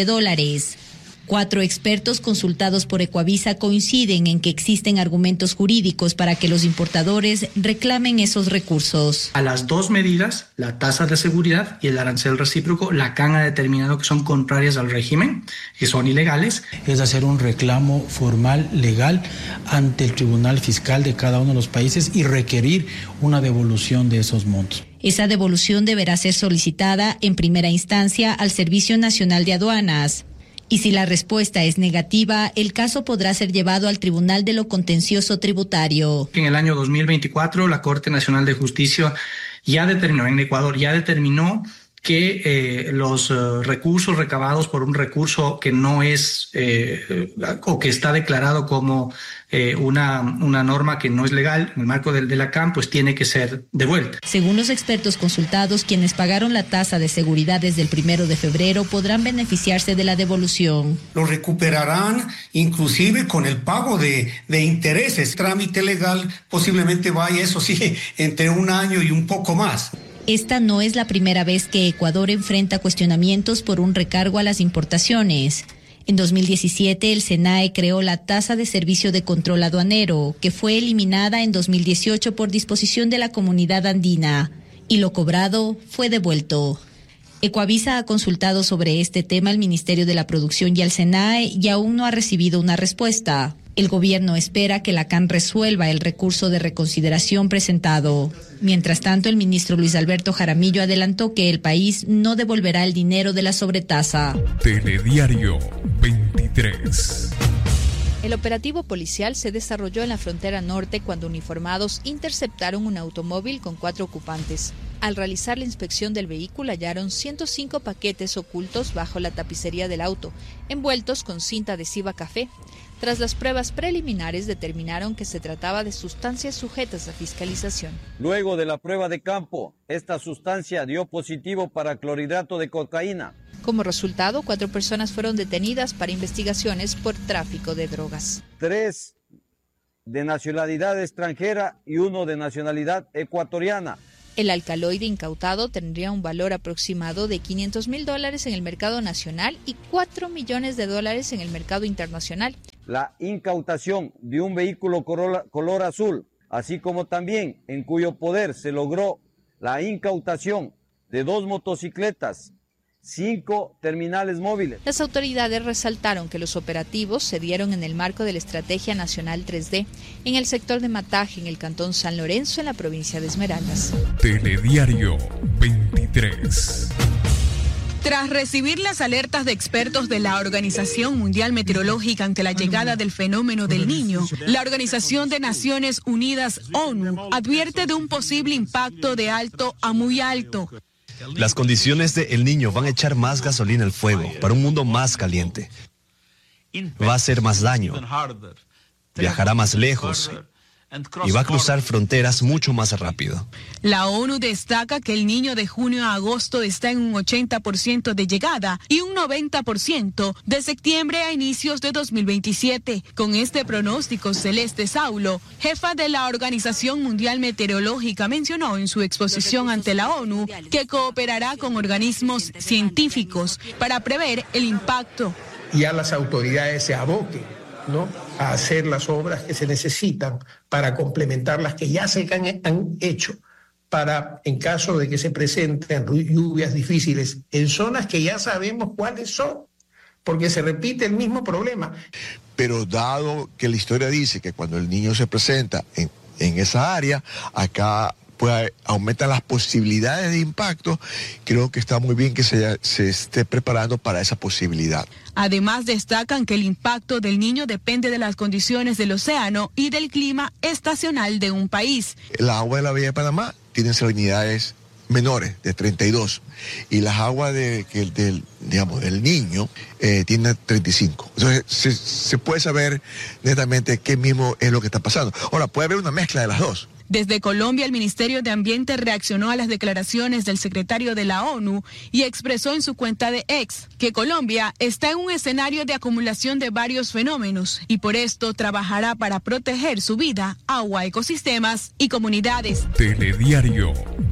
4 expertos consultados por Ecuavisa coinciden en que existen argumentos jurídicos para que los importadores reclamen esos recursos. A las 2 medidas, la tasa de seguridad y el arancel recíproco, la CAN ha determinado que son contrarias al régimen, que son ilegales. Es hacer un reclamo formal, legal, ante el Tribunal Fiscal de cada uno de los países y requerir una devolución de esos montos. Esa devolución deberá ser solicitada en primera instancia al Servicio Nacional de Aduanas. Y si la respuesta es negativa, el caso podrá ser llevado al Tribunal de lo Contencioso Tributario. En el año 2024, la Corte Nacional de Justicia en Ecuador ya determinó que los recursos recabados por un recurso que no es o que está declarado como una norma que no es legal en el marco de la CAN, pues tiene que ser devuelta. Según los expertos consultados, quienes pagaron la tasa de seguridad desde el 1 de febrero podrán beneficiarse de la devolución. Lo recuperarán inclusive con el pago de intereses. Trámite legal posiblemente vaya, eso sí, entre 1 año y un poco más. Esta no es la primera vez que Ecuador enfrenta cuestionamientos por un recargo a las importaciones. En 2017, el SENAE creó la tasa de servicio de control aduanero, que fue eliminada en 2018 por disposición de la Comunidad Andina, y lo cobrado fue devuelto. Ecuavisa ha consultado sobre este tema al Ministerio de la Producción y al SENAE y aún no ha recibido una respuesta. El gobierno espera que la CAN resuelva el recurso de reconsideración presentado. Mientras tanto, el ministro Luis Alberto Jaramillo adelantó que el país no devolverá el dinero de la sobretasa. Telediario 23. El operativo policial se desarrolló en la frontera norte cuando uniformados interceptaron un automóvil con 4 ocupantes. Al realizar la inspección del vehículo hallaron 105 paquetes ocultos bajo la tapicería del auto, envueltos con cinta adhesiva café. Tras las pruebas preliminares determinaron que se trataba de sustancias sujetas a fiscalización. Luego de la prueba de campo, esta sustancia dio positivo para clorhidrato de cocaína. Como resultado, 4 personas fueron detenidas para investigaciones por tráfico de drogas. 3 de nacionalidad extranjera y 1 de nacionalidad ecuatoriana. El alcaloide incautado tendría un valor aproximado de $500,000 en el mercado nacional y $4 millones en el mercado internacional. La incautación de un vehículo color azul, así como también en cuyo poder se logró la incautación de 2 motocicletas, 5 terminales móviles. Las autoridades resaltaron que los operativos se dieron en el marco de la Estrategia Nacional 3D en el sector de Mataje, en el cantón San Lorenzo, en la provincia de Esmeraldas. Telediario 23. Tras recibir las alertas de expertos de la Organización Mundial Meteorológica ante la llegada del fenómeno del Niño, la Organización de Naciones Unidas, ONU, advierte de un posible impacto de alto a muy alto. Las condiciones de El Niño van a echar más gasolina al fuego para un mundo más caliente. Va a hacer más daño, viajará más lejos y va a cruzar fronteras mucho más rápido. La ONU destaca que El Niño de junio a agosto está en un 80% de llegada y un 90% de septiembre a inicios de 2027. Con este pronóstico, Celeste Saulo, jefa de la Organización Mundial Meteorológica, mencionó en su exposición ante la ONU que cooperará con organismos científicos para prever el impacto. Ya las autoridades se aboquen, ¿no?, a hacer las obras que se necesitan para complementar las que ya se han hecho, para, en caso de que se presenten lluvias difíciles en zonas que ya sabemos cuáles son, porque se repite el mismo problema. Pero dado que la historia dice que cuando el niño se presenta en esa área, acá pues aumentan las posibilidades de impacto, creo que está muy bien que se esté preparando para esa posibilidad. Además, destacan que el impacto del Niño depende de las condiciones del océano y del clima estacional de un país. El agua de la Bahía de Panamá tiene salinidades menores, de 32, y las aguas del Niño tienen 35. Entonces se puede saber netamente qué mismo es lo que está pasando. Ahora, puede haber una mezcla de las dos. Desde Colombia, el Ministerio de Ambiente reaccionó a las declaraciones del secretario de la ONU y expresó en su cuenta de X que Colombia está en un escenario de acumulación de varios fenómenos y por esto trabajará para proteger su vida, agua, ecosistemas y comunidades. Telediario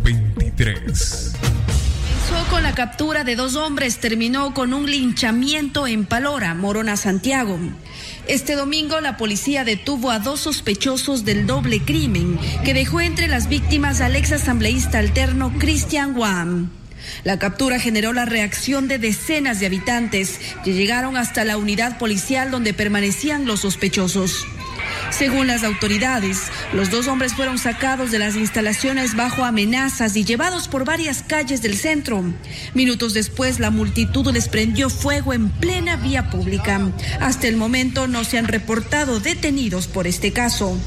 23. Comenzó con la captura de 2 hombres, terminó con un linchamiento en Palora, Morona, Santiago. Este domingo la policía detuvo a 2 sospechosos del doble crimen que dejó entre las víctimas al exasambleísta alterno Cristian Guam. La captura generó la reacción de decenas de habitantes que llegaron hasta la unidad policial donde permanecían los sospechosos. Según las autoridades, los 2 hombres fueron sacados de las instalaciones bajo amenazas y llevados por varias calles del centro. Minutos después, la multitud les prendió fuego en plena vía pública. Hasta el momento no se han reportado detenidos por este caso.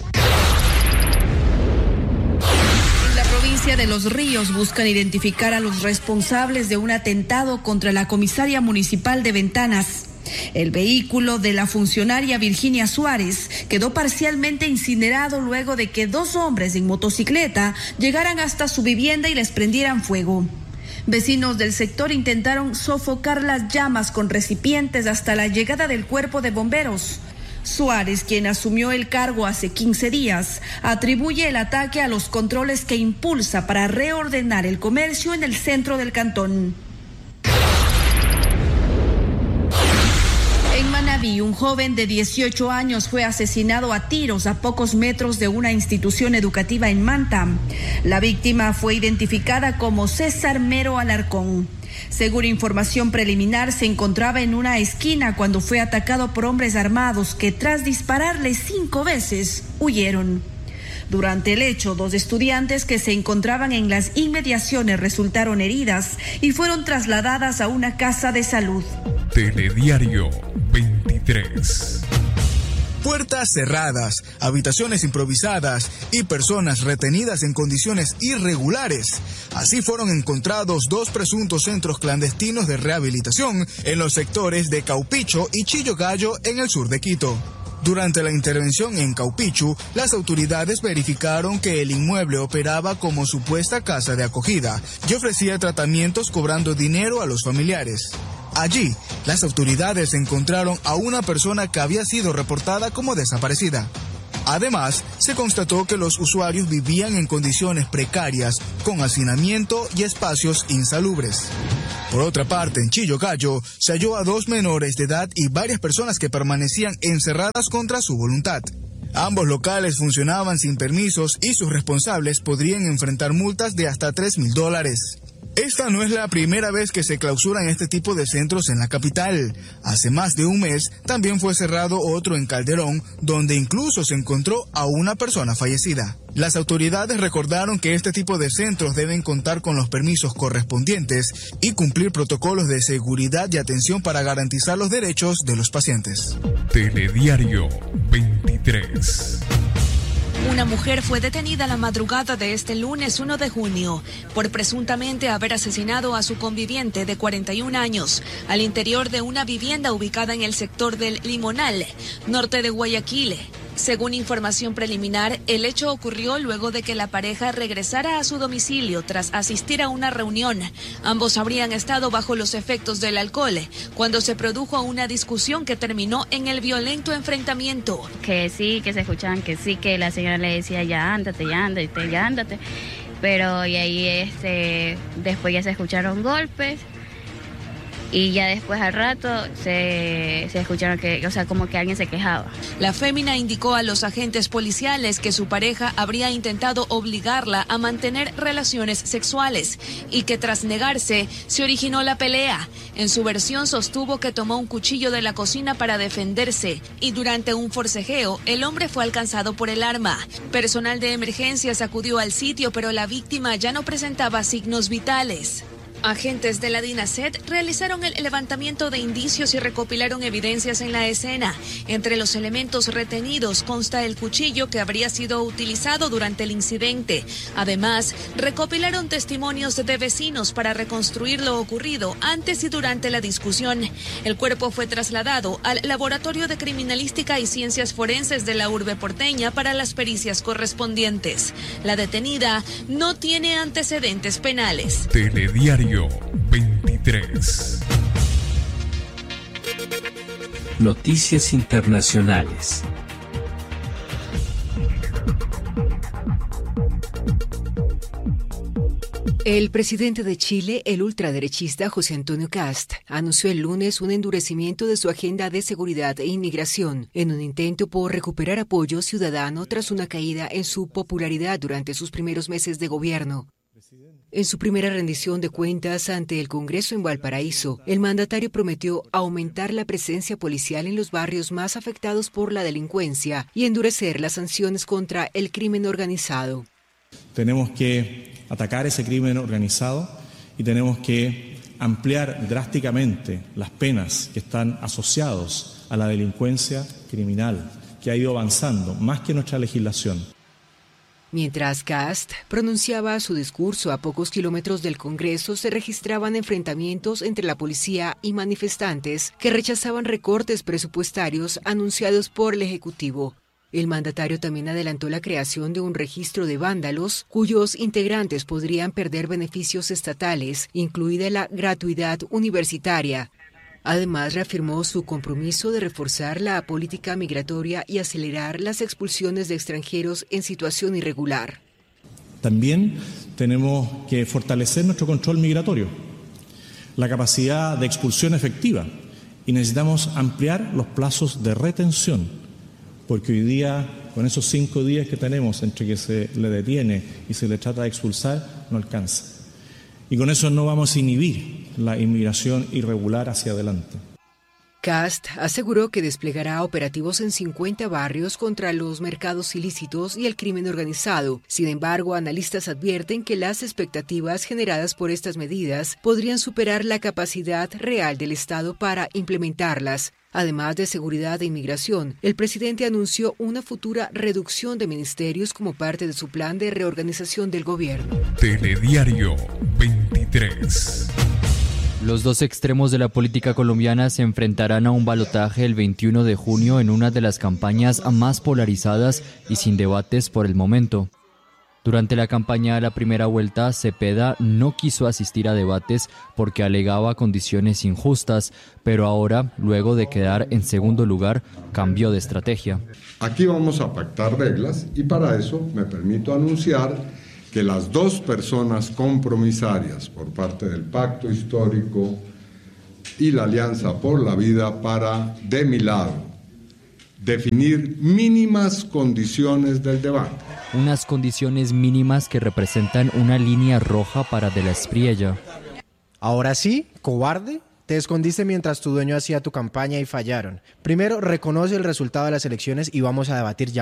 En la provincia de Los Ríos buscan identificar a los responsables de un atentado contra la comisaria municipal de Ventanas. El vehículo de la funcionaria Virginia Suárez quedó parcialmente incinerado luego de que 2 hombres en motocicleta llegaran hasta su vivienda y les prendieran fuego. Vecinos del sector intentaron sofocar las llamas con recipientes hasta la llegada del cuerpo de bomberos. Suárez, quien asumió el cargo hace 15 días, atribuye el ataque a los controles que impulsa para reordenar el comercio en el centro del cantón. En Manabí, un joven de 18 años fue asesinado a tiros a pocos metros de una institución educativa en Manta. La víctima fue identificada como César Mero Alarcón. Según información preliminar, se encontraba en una esquina cuando fue atacado por hombres armados que, tras dispararle 5 veces, huyeron. Durante el hecho, 2 estudiantes que se encontraban en las inmediaciones resultaron heridas y fueron trasladadas a una casa de salud. Telediario 23. Puertas cerradas, habitaciones improvisadas y personas retenidas en condiciones irregulares. Así fueron encontrados 2 presuntos centros clandestinos de rehabilitación en los sectores de Caupicho y Chillogallo en el sur de Quito. Durante la intervención en Caupichu, las autoridades verificaron que el inmueble operaba como supuesta casa de acogida y ofrecía tratamientos cobrando dinero a los familiares. Allí, las autoridades encontraron a una persona que había sido reportada como desaparecida. Además, se constató que los usuarios vivían en condiciones precarias, con hacinamiento y espacios insalubres. Por otra parte, en Chillogallo, se halló a 2 menores de edad y varias personas que permanecían encerradas contra su voluntad. Ambos locales funcionaban sin permisos y sus responsables podrían enfrentar multas de hasta $3,000. Esta no es la primera vez que se clausuran este tipo de centros en la capital. Hace más de un mes también fue cerrado otro en Calderón, donde incluso se encontró a una persona fallecida. Las autoridades recordaron que este tipo de centros deben contar con los permisos correspondientes y cumplir protocolos de seguridad y atención para garantizar los derechos de los pacientes. Telediario 23. Una mujer fue detenida la madrugada de este lunes 1 de junio por presuntamente haber asesinado a su conviviente de 41 años al interior de una vivienda ubicada en el sector del Limonal, norte de Guayaquil. Según información preliminar, el hecho ocurrió luego de que la pareja regresara a su domicilio tras asistir a una reunión. Ambos habrían estado bajo los efectos del alcohol cuando se produjo una discusión que terminó en el violento enfrentamiento. Que sí, que se escuchaban, que sí, que la señora le decía ya ándate, pero y ahí después ya se escucharon golpes. Y ya después al rato se escucharon que, como que alguien se quejaba. La fémina indicó a los agentes policiales que su pareja habría intentado obligarla a mantener relaciones sexuales y que tras negarse se originó la pelea. En su versión sostuvo que tomó un cuchillo de la cocina para defenderse y durante un forcejeo el hombre fue alcanzado por el arma. Personal de emergencias acudió al sitio, pero la víctima ya no presentaba signos vitales. Agentes de la DINASET realizaron el levantamiento de indicios y recopilaron evidencias en la escena. Entre los elementos retenidos consta el cuchillo que habría sido utilizado durante el incidente. Además, recopilaron testimonios de vecinos para reconstruir lo ocurrido antes y durante la discusión. El cuerpo fue trasladado al Laboratorio de Criminalística y Ciencias Forenses de la urbe porteña para las pericias correspondientes. La detenida no tiene antecedentes penales. Telediario 23. Noticias internacionales. El presidente de Chile, el ultraderechista José Antonio Kast, anunció el lunes un endurecimiento de su agenda de seguridad e inmigración en un intento por recuperar apoyo ciudadano tras una caída en su popularidad durante sus primeros meses de gobierno. En su primera rendición de cuentas ante el Congreso en Valparaíso, el mandatario prometió aumentar la presencia policial en los barrios más afectados por la delincuencia y endurecer las sanciones contra el crimen organizado. Tenemos que atacar ese crimen organizado y tenemos que ampliar drásticamente las penas que están asociadas a la delincuencia criminal, que ha ido avanzando más que nuestra legislación. Mientras Kast pronunciaba su discurso a pocos kilómetros del Congreso, se registraban enfrentamientos entre la policía y manifestantes que rechazaban recortes presupuestarios anunciados por el Ejecutivo. El mandatario también adelantó la creación de un registro de vándalos, cuyos integrantes podrían perder beneficios estatales, incluida la gratuidad universitaria. Además, reafirmó su compromiso de reforzar la política migratoria y acelerar las expulsiones de extranjeros en situación irregular. También tenemos que fortalecer nuestro control migratorio, la capacidad de expulsión efectiva, y necesitamos ampliar los plazos de retención, porque hoy día, con esos 5 días que tenemos entre que se le detiene y se le trata de expulsar, no alcanza. Y con eso no vamos a inhibir la inmigración irregular hacia adelante. Kast aseguró que desplegará operativos en 50 barrios contra los mercados ilícitos y el crimen organizado. Sin embargo, analistas advierten que las expectativas generadas por estas medidas podrían superar la capacidad real del Estado para implementarlas. Además de seguridad e inmigración, el presidente anunció una futura reducción de ministerios como parte de su plan de reorganización del gobierno. Telediario 23. Los dos extremos de la política colombiana se enfrentarán a un balotaje el 21 de junio en una de las campañas más polarizadas y sin debates por el momento. Durante la campaña de la primera vuelta, Cepeda no quiso asistir a debates porque alegaba condiciones injustas, pero ahora, luego de quedar en segundo lugar, cambió de estrategia. Aquí vamos a pactar reglas y para eso me permito anunciar que las dos personas compromisarias por parte del Pacto Histórico y la Alianza por la Vida para, de mi lado, definir mínimas condiciones del debate. unas condiciones mínimas que representan una línea roja para De la Espriella. Ahora sí, cobarde, te escondiste mientras tu dueño hacía tu campaña y fallaron. Primero, reconoce el resultado de las elecciones y vamos a debatir ya.